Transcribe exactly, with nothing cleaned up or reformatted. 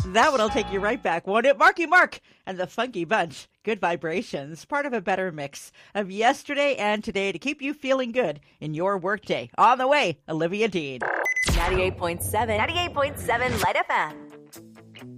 That one will take you right back, won't it? Marky Mark and the Funky Bunch. Good Vibrations, part of a better mix of yesterday and today to keep you feeling good in your workday. On the way, Olivia Dean. ninety-eight point seven, ninety-eight point seven Light F M.